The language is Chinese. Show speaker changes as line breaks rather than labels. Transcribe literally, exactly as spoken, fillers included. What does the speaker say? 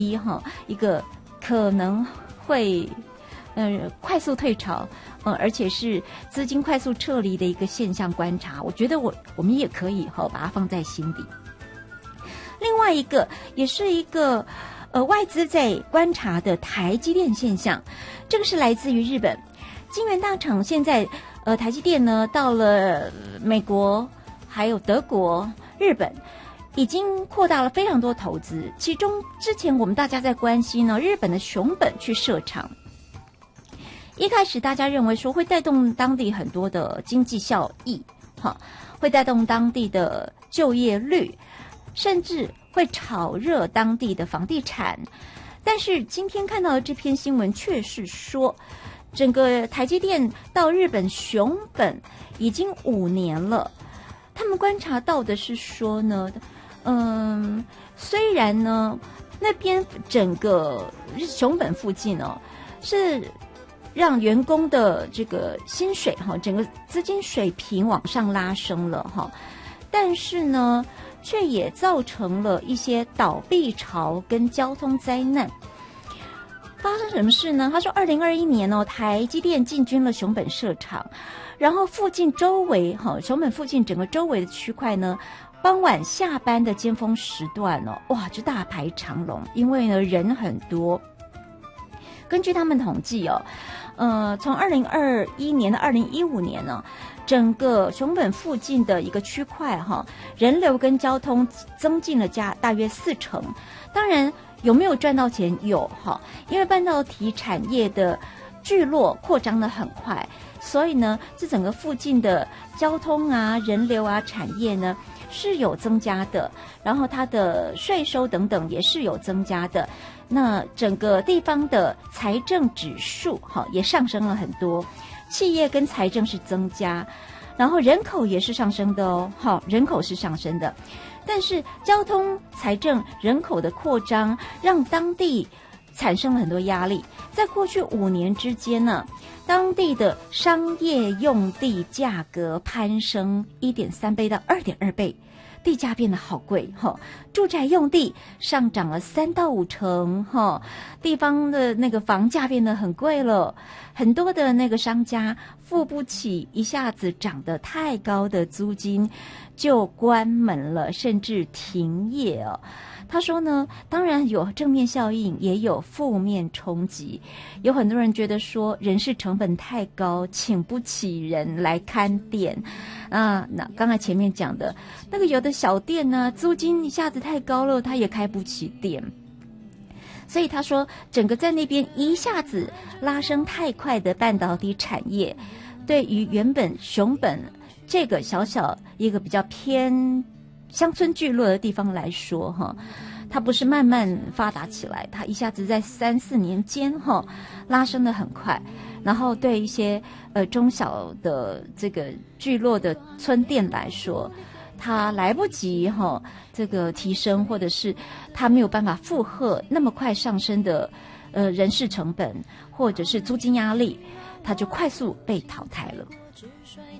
一哈一个可能会呃快速退潮，呃而且是资金快速撤离的一个现象观察，我觉得我我们也可以哈把它放在心底。另外一个也是一个呃外资在观察的台积电现象，这个是来自于日本晶圆大厂，现在呃台积电呢到了美国还有德国、日本。已经扩大了非常多投资，其中之前我们大家在关心呢，日本的熊本去设厂，一开始大家认为说会带动当地很多的经济效益，哈，会带动当地的就业率，甚至会炒热当地的房地产。但是今天看到的这篇新闻却是说，整个台积电到日本熊本已经五年了，他们观察到的是说呢。嗯，虽然呢，那边整个熊本附近哦，是让员工的这个薪水哈，整个资金水平往上拉升了哈，但是呢，却也造成了一些倒闭潮跟交通灾难。发生什么事呢？他说，二零二一年哦，台积电进军了熊本设厂，然后附近周围哈，熊本附近整个周围的区块呢。傍晚下班的尖峰时段哦，哇，就大排长龙，因为呢人很多。根据他们统计哦，呃，从二零二一年到二零一五年呢，整个熊本附近的一个区块哈，人流跟交通增进了加大约四成。当然有没有赚到钱？有哈，因为半导体产业的聚落扩张得很快，所以呢，这整个附近的交通啊、人流啊、产业呢。是有增加的，然后它的税收等等也是有增加的，那整个地方的财政指数哈也上升了很多，企业跟财政是增加，然后人口也是上升的哦，好，人口是上升的，但是交通、财政、人口的扩张让当地产生了很多压力，在过去五年之间呢。当地的商业用地价格攀升 一点三 倍到 二点二 倍，地价变得好贵哈。住宅用地上涨了三到五成哈，地方的那个房价变得很贵了，很多的那个商家付不起一下子涨得太高的租金，就关门了，甚至停业哦。他说呢，当然有正面效应，也有负面冲击。有很多人觉得说人事成本太高，请不起人来看店啊。那刚才前面讲的那个有的小店呢，租金一下子太高了，他也开不起店。所以他说，整个在那边一下子拉升太快的半导体产业，对于原本熊本这个小小一个比较偏乡村聚落的地方来说哈，它不是慢慢发达起来，它一下子在三四年间哈拉升得很快，然后对一些呃中小的这个聚落的村店来说，它来不及哈这个提升，或者是它没有办法负荷那么快上升的呃人事成本或者是租金压力，它就快速被淘汰了。